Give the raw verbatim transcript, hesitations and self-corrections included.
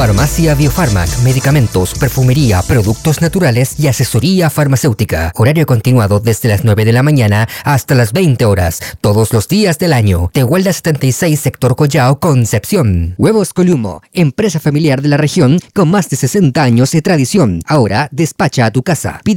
Farmacia Biofarmac, medicamentos, perfumería, productos naturales y asesoría farmacéutica. Horario continuado desde las nueve de la mañana hasta las veinte horas, todos los días del año. Tehuelda setenta y seis, sector Collao, Concepción. Huevos Columo, empresa familiar de la región con más de sesenta años de tradición. Ahora despacha a tu casa. Pide